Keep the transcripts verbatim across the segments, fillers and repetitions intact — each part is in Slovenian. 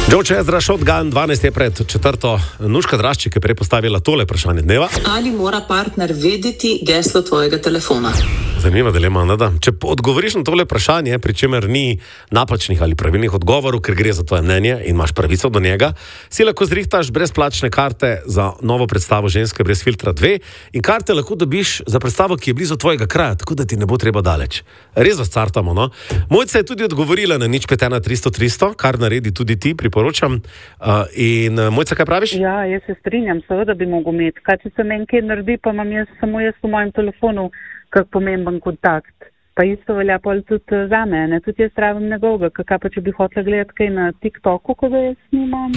Joe Ezra, Shotgun, dvanajst je pred četrto. Nuška Draščik je prej postavila tole vprašanje dneva. Ali mora partner vedeti geslo tvojega telefona? Zanimiva dilema, ne da? Če odgovoriš na tole vprašanje, pri čemer ni napačnih ali pravilnih odgovorov, ker gre za tvoje mnenje in imaš pravico do njega, si lahko zrihtaš brezplačne karte za novo predstavo Ženske brez filtra dve in karte lahko dobiš za predstavo, ki je blizu tvojega kraja, tako da ti ne bo treba daleč. Res vas cartamo, no? Mojca je tudi odgovorila na nič pet ena tristo tristo, kar naredi tudi ti, priporočam. Uh, in Mojca, kaj praviš? Ja, jaz se strinjam, seveda bi mogel imeti. Kaj če se meni kaj naredi, pa imam jaz samo jaz v mojem telefonu kak pomemben kontakt. Pa isto velja pol tudi za mene. Tudi jaz rabim njegovega. Kaj pa če bi hotela gledati kaj na TikToku, ko ga jaz snimam?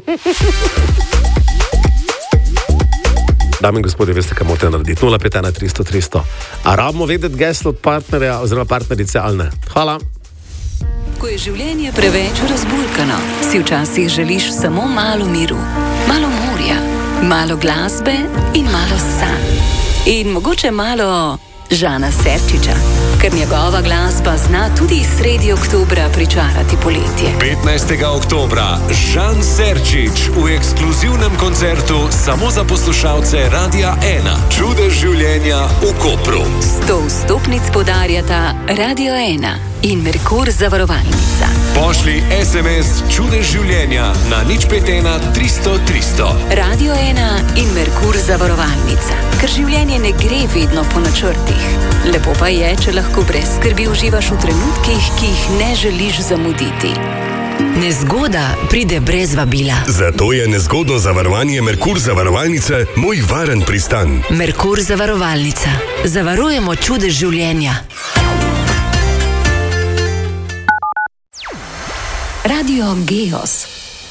Dame in gospodje, veste, kaj morate narediti. nula pet ena tristo tristo. A rabimo vedeti geslo od partnerja oziroma partnerice ali ne? Hvala. Ko je življenje preveč razburkano, si včasih želiš samo malo miru, malo morja, malo glasbe in malo sanj. In mogoče malo Žana Serčiča, ker njegova glasba zna tudi sredi oktobra pričarati poletje. petnajstega oktobra Žan Serčič v ekskluzivnem koncertu samo za poslušalce Radia ena. Čudež življenja v Kopru. Sto vstopnic podarjata Radio ena in Merkur zavarovalnica. Pošli es em es Čudež življenja na nič pet ena tristo tristo. Radio ena in Merkur zavarovalnica, ker življenje ne gre vedno po načrtih. Lepo pa je, če lahko brez skrbi uživaš v trenutkih, ki jih ne želiš zamuditi. Nezgoda pride brez vabila. Zato je nezgodno zavarovanje Merkur zavarovalnice moj varen pristan. Merkur zavarovalnica. Zavarujemo čudež življenja. Radio Geos.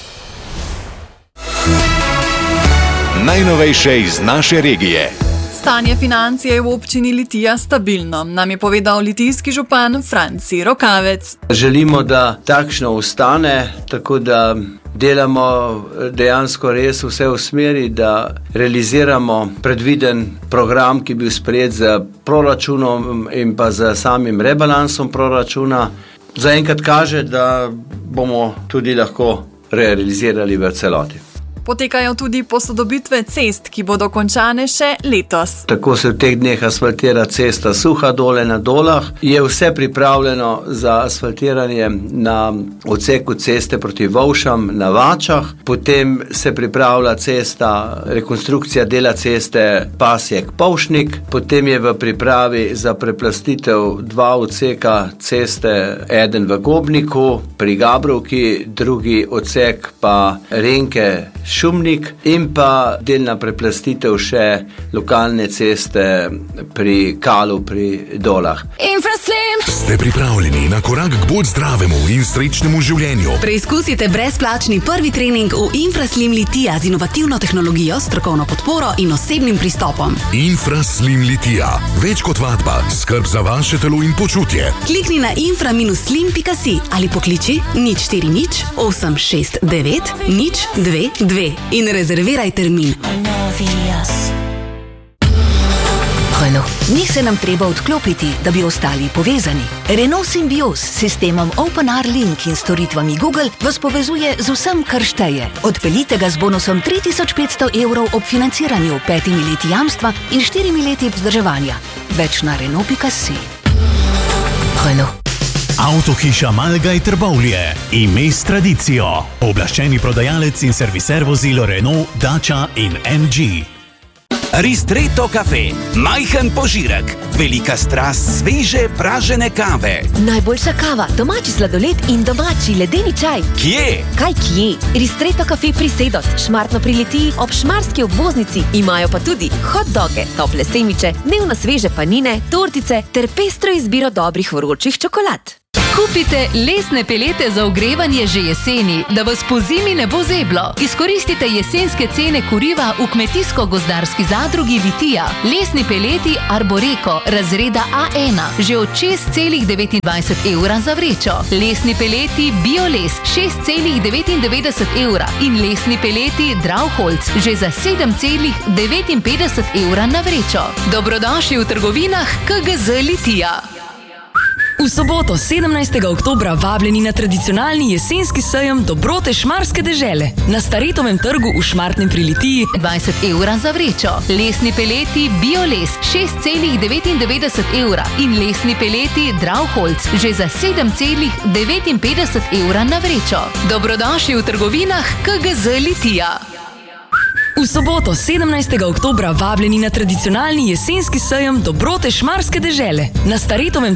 Najnovejše iz naše regije. Stanje financ je v občini Litija stabilno, nam je povedal litijski župan Franci Rokavec. Želimo, da takšno ostane, tako da delamo dejansko res vse v smeri, da realiziramo predviden program, ki bi bil sprejet z proračunom in pa z samim rebalansom proračuna. Zaenkrat kaže, da bomo tudi lahko realizirali v celoti. Potekajo tudi posodobitve cest, ki bodo končane še letos. Tako se v teh dneh asfaltira cesta Suha dole na Dolah. Je vse pripravljeno za asfaltiranje na odseku ceste proti Volšam na Vačah. Potem se pripravlja cesta, rekonstrukcija dela ceste Pasjek-Povšnik. Potem je v pripravi za preplastitev dva odseka ceste, eden v Gobniku pri Gabrovki, drugi odsek pa Renke Šumnik in pa delna preplastitev še lokalne ceste pri Kalu pri Dolah. Infraslim! Ste pripravljeni na korak k bolj zdravemu in srečnemu življenju? Preizkusite brezplačni prvi trening v Infraslim Litija z inovativno tehnologijo, strokovno podporo in osebnim pristopom. Infraslim Litija. Več kot vadba, skrb za vaše telo in počutje. Klikni na infra slim pika si ali pokliči nič štiri nič osem šest devet nič dve dve in rezerviraj termin. Renault. Ni se nam treba odklopiti, da bi ostali povezani. Renault Symbioz s sistemom OpenR Link in storitvami Google vas povezuje z vsem, kar šteje. Odpeljite ga z bonusom tri tisoč petsto evrov ob financiranju, petimi leti jamstva in štirimi leti vzdrževanja. Več na Renault pika si. Renault. Avtohiša Malgaj Trbovlje. Ime s tradicijo. Oblaščeni prodajalec in serviser vozil Renault, Dacia in em dži. Ristretto kafe. Majhen požirek. Velika strast sveže pražene kave. Najboljša kava, domači sladoled in domači ledeni čaj. Kje? Kaj kje? Ristretto kafe pri Sedot. Šmartno pri Litiji ob šmarski obvoznici. Imajo pa tudi hot doge, tople semiče, dnevno sveže panine, tortice ter pestro izbiro dobrih vročih čokolad. Kupite lesne pelete za ogrevanje že jeseni, da vas po zimi ne bo zeblo. Izkoristite jesenske cene kuriva v Kmetijsko-gozdarski zadrugi Litija. Lesni peleti Arboreko razreda A ena že od šest celih devetindvajset evra za vrečo. Lesni peleti Bioles šest celih devetindevetdeset evra in lesni peleti Drauholz že za sedem celih devetinpetdeset evra na vrečo. Dobrodošli v trgovinah K G Z Litija. V soboto, sedemnajstega oktobra, vabljeni na tradicionalni jesenski sejem dobrote Šmarske dežele. Na Staretovem trgu v Šmartnem pri Litiji dvajset evra za vrečo. Lesni peleti Bioles šest celih devetindevetdeset evra in lesni peleti Drauholz že za sedem celih devetinpetdeset evra na vrečo. Dobrodošli v trgovinah K G Z Litija. V soboto, sedemnajstega oktobra, vabljeni na tradicionalni jesenski sejem dobrote Šmarske dežele. Na Staretovem